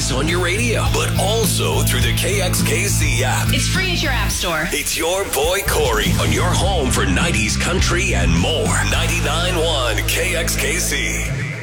always on your radio, but also through the KXKC app. It's free at your app store. It's your boy Corey on your home for 90s country and more. 99.1 KXKC.